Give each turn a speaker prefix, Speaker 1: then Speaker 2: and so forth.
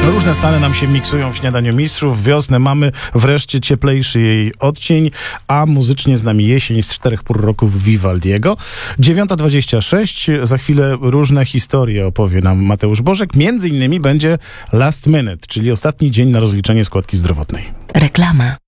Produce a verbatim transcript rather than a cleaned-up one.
Speaker 1: Różne stany nam się miksują w Śniadaniu Mistrzów. Wiosnę mamy, wreszcie cieplejszy jej odcień, a muzycznie z nami jesień z czterech pór roku Vivaldiego. dziewiąta dwadzieścia sześć. Za chwilę różne historie opowie nam Mateusz Bożek. Między innymi będzie last minute, czyli ostatni dzień na rozliczenie składki zdrowotnej.
Speaker 2: Reklama.